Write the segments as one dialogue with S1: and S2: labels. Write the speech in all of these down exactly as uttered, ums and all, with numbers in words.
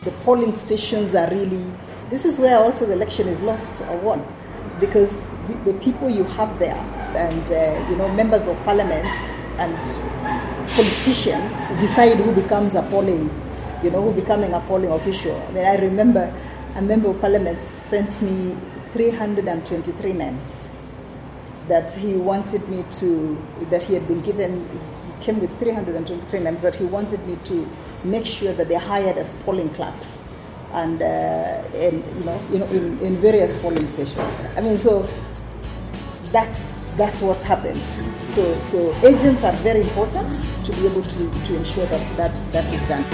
S1: the polling stations are really, this is where also the election is lost or won, because the, the people you have there and, uh, you know, members of parliament and politicians decide who becomes a polling, you know, who becoming a polling official. I mean, I remember a member of parliament sent me three hundred twenty-three names that he wanted me to, that he had been given, he came with three hundred twenty-three names that he wanted me to make sure that they're hired as polling clerks and, uh, and you know, you know in, in various polling stations. I mean, so that's that's what happens. So so agents are very important to be able to, to ensure that, that that is done.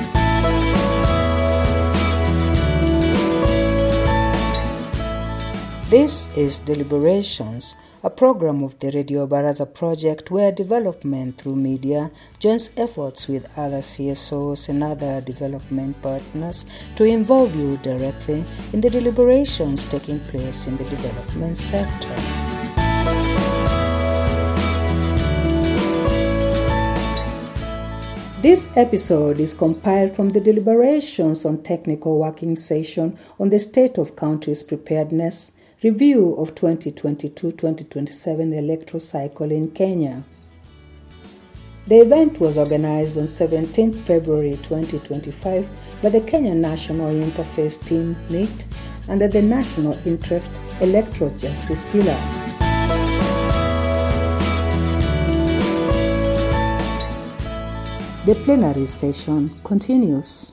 S2: This is Deliberations, a program of the Radio Baraza project where development through media joins efforts with other C S Os and other development partners to involve you directly in the deliberations taking place in the development sector. This episode is compiled from the deliberations on technical working session on the state of country's preparedness, review of twenty twenty-two twenty twenty-seven electoral cycle in Kenya. The event was organized on seventeenth February twenty twenty-five by the Kenya National Interface Team N I T under the National Interest Electoral Justice Pillar. The plenary session continues.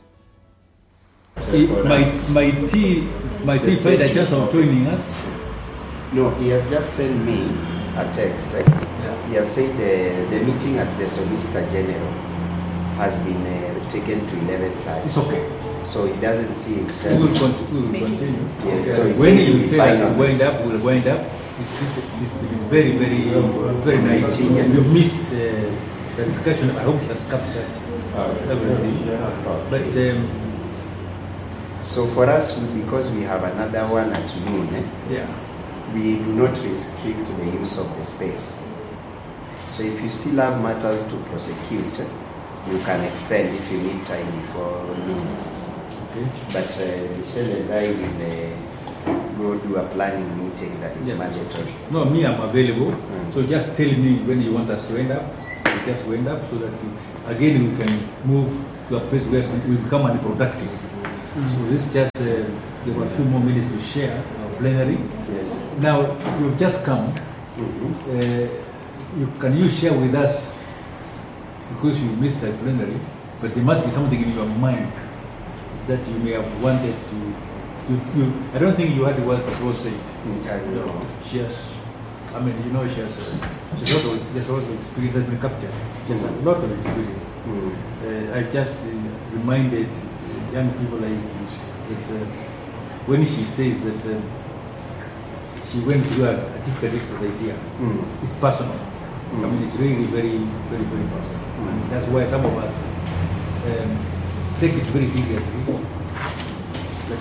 S3: My my tea my tea friend is just of joining us.
S4: No, he has just sent me a text. Yeah. He has said uh, the meeting at the Solicitor General has been uh, taken to eleven thirty.
S3: It's okay.
S4: So he doesn't see himself.
S3: We will continue. We will continue.
S4: Yes.
S3: Okay.
S4: So
S3: when you tell us to wind up, we'll wind up. It's, it's been very, very, very nice. You missed uh, the discussion. I hope it has captured everything. But. Um,
S4: So for us, because we have another one at noon, eh,
S3: yeah.
S4: we do not restrict the use of the space. So if you still have matters to prosecute, eh, you can extend if you need time before noon.
S3: Okay.
S4: But uh, Michelle and I will uh, go do a planning meeting that is yes. mandatory.
S3: No, me, I'm available.
S4: Mm.
S3: So just tell me when you want us to end up. We just end up so that uh, again we can move to a place where we become unproductive. Mm-hmm. So this just uh, there were a few more minutes to share our plenary.
S4: Yes.
S3: Now you've just come.
S4: Mm-hmm.
S3: Uh, you can you share with us, because you missed the plenary, but there must be something in your mind that you may have wanted to. You, you, I don't think you had the word that was said.
S4: Mm-hmm.
S3: No, she has. I mean, you know, she has. Uh, she has a lot of, there's a lot of experience has been captured. She has a lot of experience.
S4: Mm-hmm.
S3: Uh, I just uh, reminded young people like you that uh, when she says that uh, she went through a, a difficult exercise here,
S4: mm.
S3: it's personal. Mm. I mean, it's really very, very, very personal. Mm. And that's why some of us um, take it very seriously. But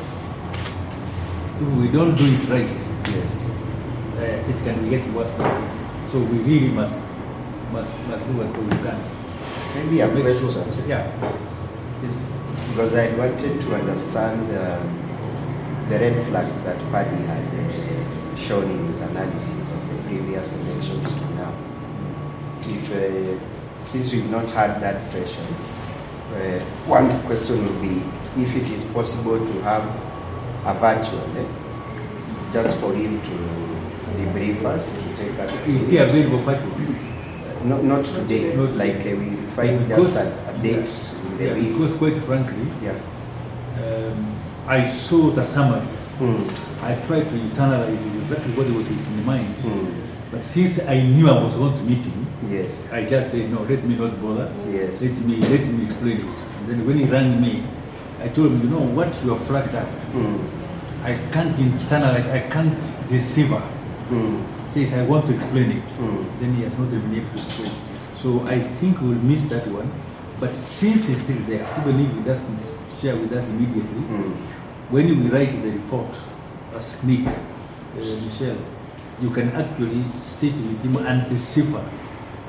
S3: if we don't do it right,
S4: yes,
S3: uh, it can get worse than this. So we really must must must do what we can.
S4: Maybe a question.
S3: Sure. Yeah. Yes.
S4: Because I wanted to understand um, the red flags that Paddy had uh, shown in his analysis of the previous elections to now. If, uh, since we've not had that session, uh, one question would be if it is possible to have a virtual, eh, just for him to debrief us, to take us.
S3: Is he available virtual?
S4: Not, not today,
S3: not
S4: like uh, we find
S3: because,
S4: just a, a date
S3: yeah,
S4: in the
S3: yeah,
S4: week.
S3: Because quite frankly,
S4: yeah.
S3: um, I saw the summary.
S4: Mm.
S3: I tried to internalize exactly what was in his mind.
S4: Mm.
S3: But since I knew I was going to meet him,
S4: yes,
S3: I just said, no, let me not bother.
S4: Yes.
S3: Let me let me explain it. And then when he rang me, I told him, you know, what you have flagged up,
S4: mm.
S3: I can't internalize, I can't deceive.
S4: Mm.
S3: Says, I want to explain it.
S4: Mm.
S3: Then he has not been able to explain it. So I think we'll miss that one. But since he's still there, even if he doesn't share with us immediately,
S4: mm.
S3: when we write the report as Nick, uh, Michelle, you can actually sit with him and decipher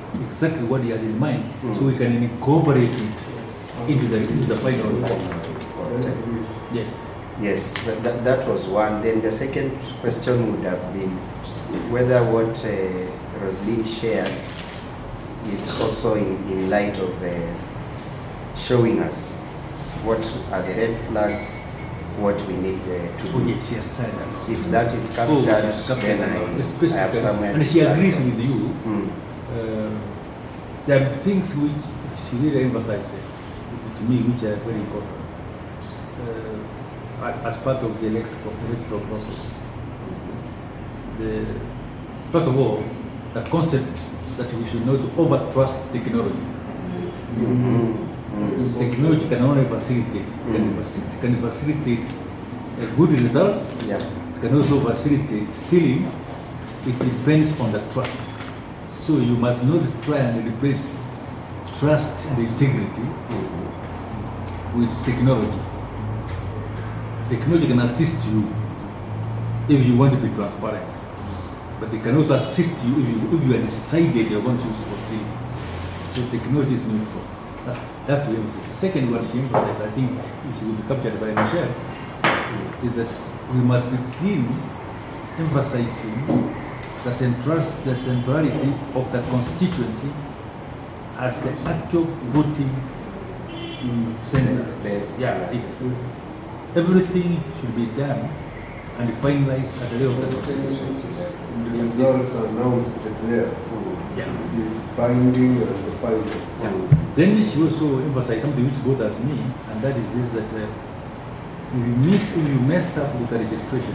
S3: exactly what he has in mind, mm. so we can incorporate it into the into the final report.
S4: report.
S3: Yes.
S4: Yes, that, that, that was one. Then the second question would have been whether what uh, Roslyn shared is also in, in light of uh, showing us what are the red flags, what we need uh, to
S3: Oh,
S4: do.
S3: yes, yes, I know.
S4: If that is
S3: Oh,
S4: captured,
S3: yes, captured.
S4: then I, I have
S3: Specific-
S4: somewhere
S3: And
S4: to
S3: she
S4: start
S3: agrees
S4: from.
S3: with you.
S4: Mm.
S3: Uh, there are things which she really emphasizes to, to me, which are very important uh, as part of the electoral, electoral process. The, first of all, the concept that we should not over-trust technology.
S4: Mm-hmm. Mm.
S3: Technology can only facilitate,
S4: Mm.
S3: can, facilitate can facilitate uh, good results,
S4: Yeah.
S3: it can also facilitate stealing. It depends on the trust. So you must not try and replace trust and integrity
S4: Mm-hmm.
S3: with technology. Technology can assist you if you want to be transparent, but it can also assist you if you, if you are decided you're going to use it for stealing. So technology is neutral. That's, that's the emphasis. The second one she emphasized, I think, is will be captured by Michelle, is that we must begin emphasizing the, central, the centrality of the constituency as the actual voting mm, center.
S4: The- the-
S3: Yeah, it, everything should be done and finalized at the level of the constituency.
S5: The results are announced there.
S3: Yeah.
S5: The binding and the final.
S3: Yeah. Then she also emphasized something which bothers me, and that is this: that uh, if you miss, if you mess up with the registration,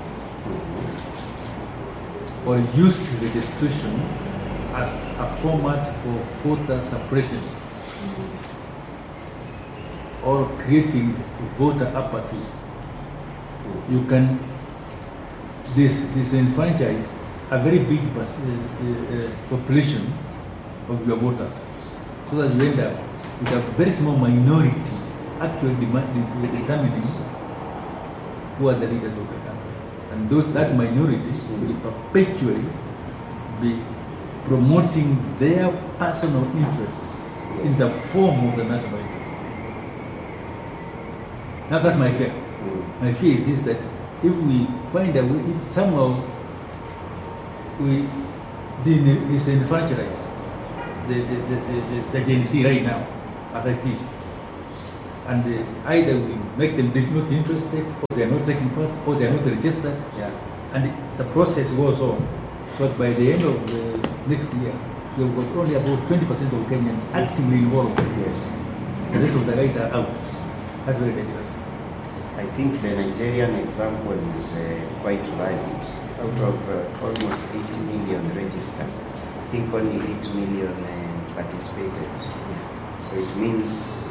S3: or use registration as a format for voter suppression, or creating voter apathy, you can dis- disenfranchise a very big pers- uh, uh, uh, population of your voters, so that you end up with a very small minority actually demand- de- determining who are the leaders of the country. And those that minority will perpetually be promoting their personal interests in the form of the national interest. Now that's my fear.
S4: Mm.
S3: My fear is this, that if we find a way, if somehow we dis- disenfranchise the, the, the, the, the Gen Z right now, as it is, and uh, either we make them dis- not interested, or they are not taking part, or they are not registered,
S4: Yeah.
S3: and the process goes on. But by the end of the next year, we've got only about twenty percent of Kenyans actively involved.
S4: Yes.
S3: The rest of the guys are out. That's very dangerous.
S4: I think the Nigerian example is uh, quite valid. Out of uh, almost eighty million registered, I think only eight million uh, participated. So it means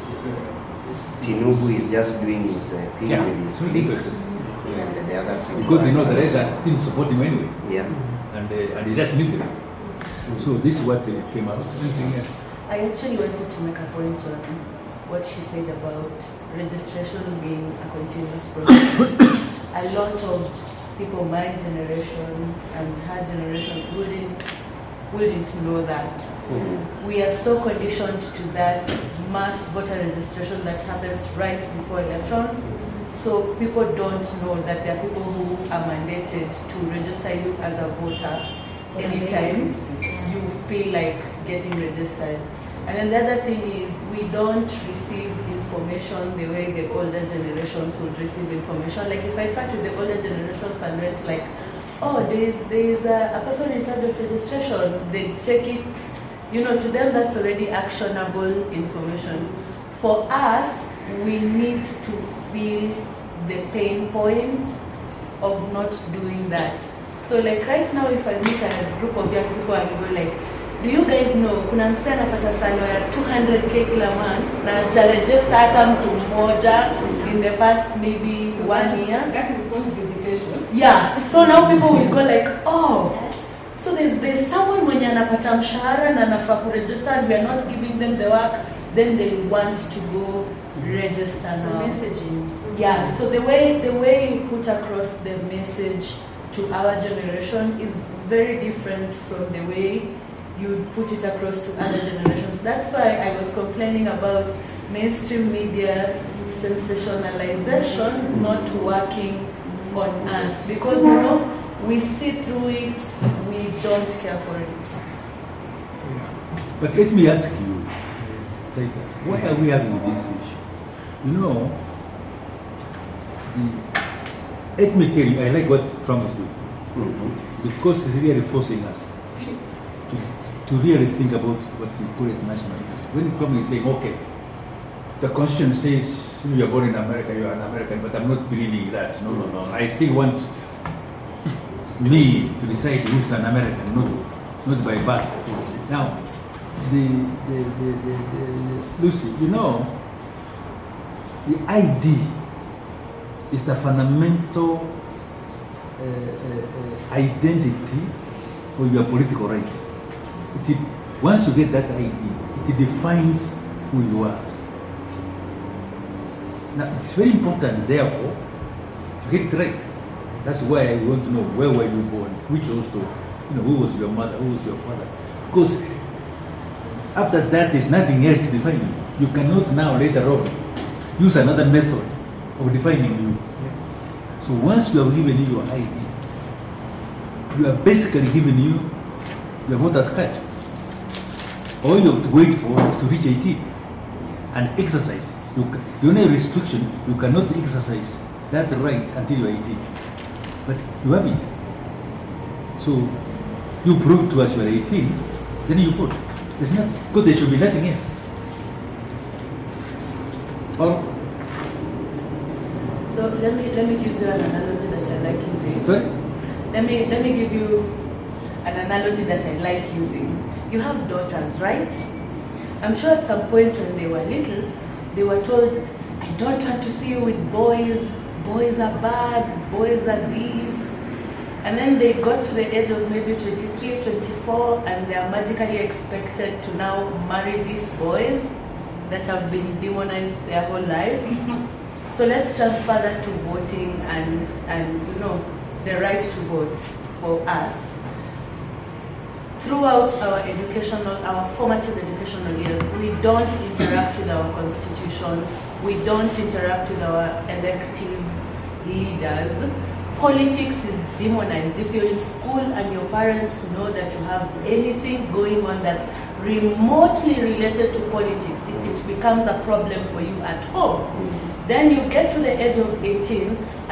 S4: Tinubu is just doing his uh, thing
S3: Yeah,
S4: with his
S3: it's
S4: clique,
S3: ridiculous.
S4: and the other thing.
S3: Because you know the rest are in support him anyway,
S4: Yeah.
S3: and uh, and he doesn't need them. So this is what uh, came out. Anything else?
S6: I actually wanted to make a point on what she said about registration being a continuous process. A lot of people my generation and her generation wouldn't wouldn't know that.
S4: Mm.
S6: We are so conditioned to that mass voter registration that happens right before elections. So people don't know that there are people who are mandated to register you as a voter anytime you feel like getting registered. And then the other thing is we don't receive information the way the older generations would receive information. Like if I sat with the older generations and went like, oh, there's there's a, a person in charge of registration, they take it, you know, to them that's already actionable information. For us, we need to feel the pain point of not doing that. So like right now, if I meet a group of young people and go like, do you guys know kuna msee anapata salary ya two hundred k kila month na hajaregister hata mtu mmoja in the past maybe one year?
S7: That requires visitation.
S6: Yeah. So now people will go like, oh, so there's there's someone mwenye anapata mshahara na anafaa kuregister and we are not giving them the work, then they want to go register
S7: So
S6: now.
S7: messaging.
S6: Yeah, so the way the way you put across the message to our generation is very different from the way you put it across to other generations. That's why I was complaining about mainstream media sensationalization not working on us, because you know we see through it, we don't care for it.
S3: But let me ask you, uh, Titus, why are we having this issue? You know, the, let me tell you, I like what Trump is doing.
S4: Mhm.
S3: Because it's really forcing us to, to really think about what you call it national interest. When Trump is saying, okay, the Constitution says you are born in America, you are an American, but I'm not believing that. No, no, no. I still want me to decide who's an American, not, not by birth. Now, the, the, the, the, the, Lucy, you know, the I D is the fundamental uh, uh, uh, identity for your political right. It, once you get that I D, it defines who you are. Now, it's very important, therefore, to get it right. That's why we want to know where were you born, which hostel, you know, who was your mother, who was your father. Because after that, there's nothing else to define you. You cannot now, later on, use another method of defining you. So once you have given you your I D, you are basically giving you your voter's card. All you have to wait for is to reach eighteen and exercise. You, the only restriction, you cannot exercise that right until you are eighteen. But you have it. So you prove to us you are eighteen, then you vote. There's nothing, because there should be nothing else. Or,
S6: So let me let me give you an analogy that I like using.
S3: sorry?
S6: Let me let me give you an analogy that I like using. You have daughters, right? I'm sure at some point when they were little, they were told, I don't want to see you with boys, boys are bad, boys are this. And then they got to the age of maybe twenty-three, twenty-four, and they are magically expected to now marry these boys that have been demonized their whole life. So let's transfer that to voting and, and you know, the right to vote for us. Throughout our educational, our formative educational years, we don't interact with our constitution, we don't interact with our elective leaders. Politics is demonized. If you're in school and your parents know that you have anything going on that's remotely related to politics, it, it becomes a problem for you at home. Then you get to the age of eighteen